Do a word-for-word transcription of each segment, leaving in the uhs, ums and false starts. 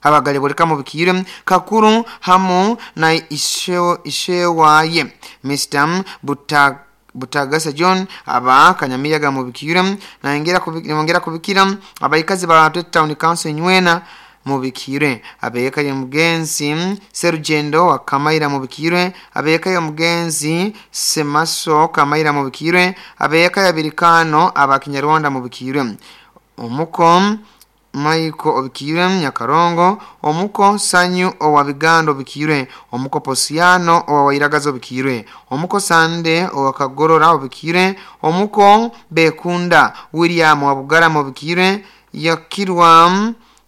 abagale boleka mu bikire kakuru hamu na ishewa ishewaye Mister Buta Butagasa John aba kanyamiyaga mu bikire na ngera kubikira kubikira abayikazi ba Town Council nywena mu bikire abeka ya mugenzi Serugendo wa Kamaira mu bikire abeka ya mugenzi Semaso Kamaira mu bikire abeka ya Birikano abakinyarwanda mu bikire omuko Maiko obikire Nyakarongo omuko Sanyu owa Bigando bikire omuko Posiano owa Wairagazo bikire omuko Sande owa Kagorora obikire omuko Bekunda William wa Bugara mu bikire yakirwa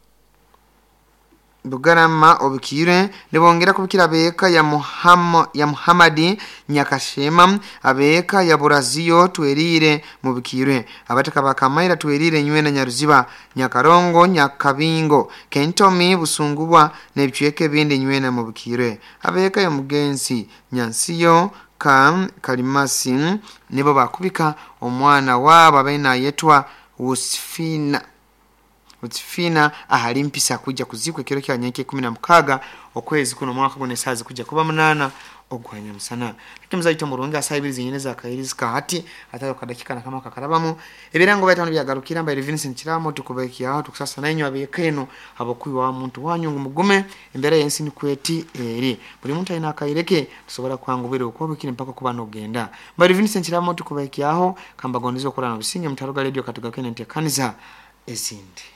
Bugarama obikire nebongera kubikira abeka ya Muhammad ya Muhammadi Nyakashema abeka ya Buraziyo twerire mu bikire abataka bakamaira twerire nywena Nyaruziba Nyakarongo Nyakabingo Kentomi Busungubwa nebyeke bindi nywena mu bikire abeka ya mugenzi Nyansiyo ka Kalimasi nibo bakubika omwana waba bena yetwa Usfina Utifina ahali mpisa kujja kuzikwe kero kya nyanke kumi na mukaaga okwezi kuno mwaka gone sazi kujja kuba munana ogwanya musana kimuza ito murunga asayibiriza nyene za kairiska hati atalo kadakika na kama kakarabamu ebirango bayitano byagarukira mba Vincent Kiramo tukubeki aho tukusasa nanyo abekeno abokwi wa muntu wanyungu mugume imbere yensi ni kweti eri buli muntu ayina akaireke tusobora kwangubira uko bikini mpaka kuba no genda mba Vincent Kiramo tukubeki aho kamba gondizo kurana bisinge mutaruga radio katuga kene ntekaniza ezindi